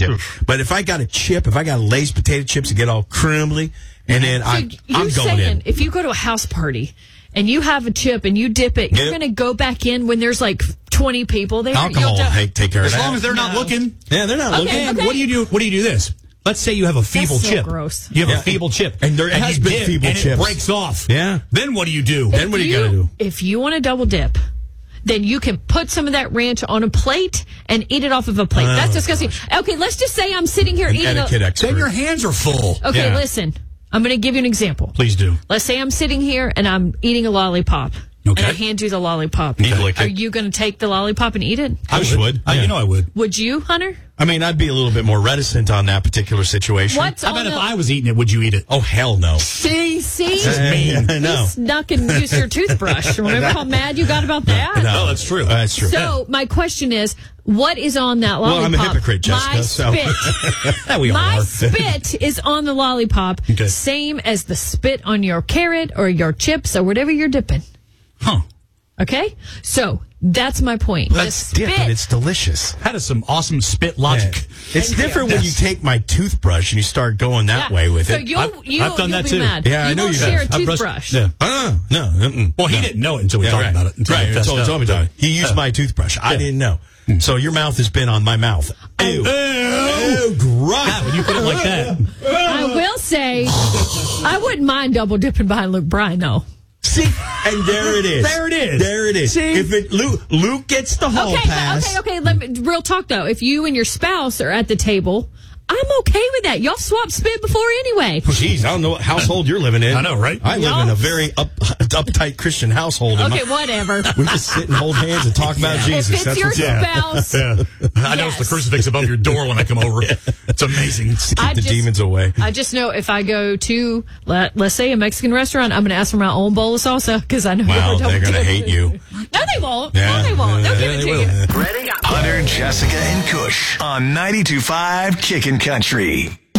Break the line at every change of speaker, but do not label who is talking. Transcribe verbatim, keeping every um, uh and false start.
But if I got a chip, if I got Lay's potato chips that get all crumbly, and then
so
I,
you're
I'm going
saying,
in.
If you go to a house party and you have a chip and you dip it, you're
Yep.
going to go back in when there's like twenty people there.
Alcohol
You'll
take, take care
As
of that.
long as they're not
No.
looking.
Yeah, they're not
Okay,
looking.
And
okay.
what do you do? What do you do this? Let's say you have a feeble
so
chip.
gross.
You have
Yeah.
a feeble chip,
And there has
you
been
dip,
feeble
and
chips.
it breaks off.
Yeah.
Then what do you do?
Then what do you
If
got to do?
If you want to double dip, then you can put some of that ranch on a plate and eat it off of a plate.
Oh,
That's disgusting. Okay, let's just say I'm sitting here
An
eating
etiquette
a...
expert.
Then your hands are full.
Okay,
Yeah.
listen. I'm going to give you an example.
Please do.
Let's say I'm sitting here and I'm eating a lollipop.
Okay.
And I hand you the lollipop.
You lick
Are
it.
you going to take the lollipop and eat it?
I would.
I,
yeah.
you know I would.
Would you, Hunter?
I mean, I'd be a little bit more reticent on that particular situation.
What's
How
on
about if
the...
I was eating it, would you eat it?
Oh, hell no.
See, see?
I know.
You snuck and used your toothbrush. Remember how mad you got about that?
No,
Oh, that's true.
That's true.
So, my question is, what is on that lollipop?
Well, I'm a hypocrite, Jessica,
My
so-
spit.
That we all
My
are.
spit is on the lollipop,
Okay.
same as the spit on your carrot or your chips or whatever you're dipping.
Huh.
Okay? So, that's my point.
That's
the
dip,
spit,
and it's delicious.
That is some awesome spit logic.
Yeah. It's
Thank you.
different when you
Yes.
take my toothbrush and you start going that
yeah.
way with
so
it.
You'll,
I've-
you,
I've done
you'll
that
be
too.
Mad.
Yeah, I
you
know
won't
you
share
have.
a
I've brushed-
toothbrush.
Yeah.
Uh, no. Mm-mm.
Well, he
No.
didn't know it until we
Yeah,
talked
right.
about it. Until
Right,
he
until he
fessed
told me
up.
about it. He used my toothbrush. I
Yeah.
didn't know. So your mouth has been on my mouth. Ew. Ew,
Yeah,
gross.
when you put it like that.
I will say, I wouldn't mind double dipping behind Luke Bryan, though.
See, and there it is.
There it is.
There it is.
See?
If it Luke, Luke gets the hall
Okay,
pass.
but- okay, okay. Let me, real talk though. If you and your spouse are at the table, I'm okay with that. Y'all swap spit before anyway.
Jeez, I don't know what household you're living in.
I know, right?
I live
Y'all-
in a very up, uptight Christian household. and
Okay,
my-
whatever.
we just sit and hold hands and talk about
If
Jesus.
it's
That's
your
what's up.
spouse,
Yeah. I notice the
Yes.
crucifix above your door when I come over. It's amazing.
Keep
I
the
just-
demons away.
I just know if I go to, let, let's say, a Mexican restaurant, I'm going to ask for my own bowl of salsa because I know
Wow,
you're double
they're going to
dipping.
hate you.
No, they won't.
Yeah.
No, they won't. They'll
Yeah,
give it
they
to
will.
you.
Ready? Hunter, Jessica, and Kush on ninety-two point five Kickin' Country.